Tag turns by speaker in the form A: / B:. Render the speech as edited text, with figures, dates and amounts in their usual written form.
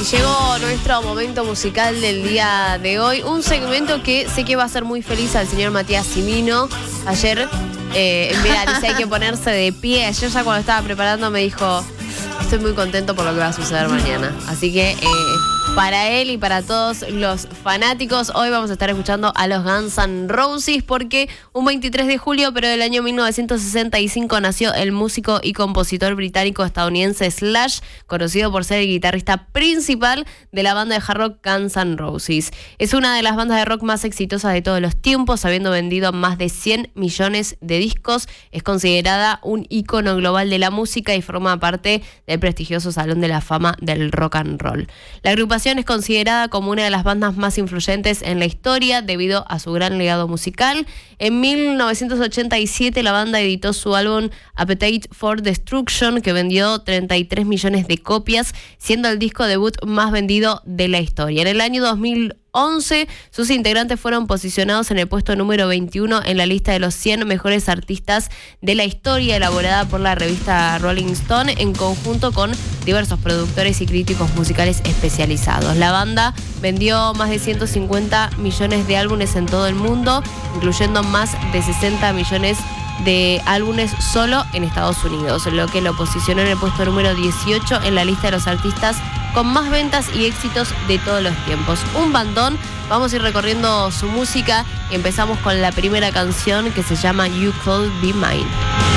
A: Llegó nuestro momento musical del día de hoy. Un segmento que sé que va a hacer muy feliz al señor Matías Cimino. Ayer, mira, dice hay que ponerse de pie. Ayer ya cuando estaba preparando me dijo, estoy muy contento por lo que va a suceder mañana. Así que para él y para todos los fanáticos, hoy vamos a estar escuchando a los Guns N' Roses porque un 23 de julio, pero del año 1965, nació el músico y compositor británico-estadounidense Slash, conocido por ser el guitarrista principal de la banda de hard rock Guns N' Roses. Es una de las bandas de rock más exitosas de todos los tiempos, habiendo vendido más de 100 millones de discos. Es considerada un ícono global de la música y forma parte del prestigioso Salón de la Fama del Rock and Roll. La agrupación es considerada como una de las bandas más influyentes en la historia debido a su gran legado musical. En 1987 la banda editó su álbum Appetite for Destruction, que vendió 33 millones de copias, siendo el disco debut más vendido de la historia. En el año 2011, sus integrantes fueron posicionados en el puesto número 21 en la lista de los 100 mejores artistas de la historia, elaborada por la revista Rolling Stone en conjunto con diversos productores y críticos musicales especializados. La banda vendió más de 150 millones de álbumes en todo el mundo, incluyendo más de 60 millones de álbumes solo en Estados Unidos, lo que lo posicionó en el puesto número 18 en la lista de los artistas con más ventas y éxitos de todos los tiempos. Un bandón. Vamos a ir recorriendo su música y empezamos con la primera canción, que se llama You Could Be Mine.